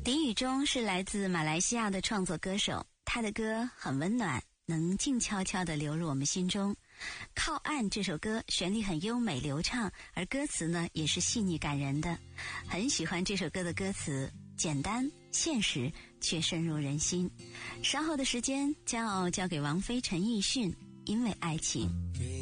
狄宇中是来自马来西亚的创作歌手，他的歌很温暖，能静悄悄地流入我们心中。靠岸这首歌旋律很优美流畅，而歌词呢也是细腻感人的。很喜欢这首歌的歌词，简单现实却深入人心。稍后的时间将要交给王菲、陈奕迅，因为爱情。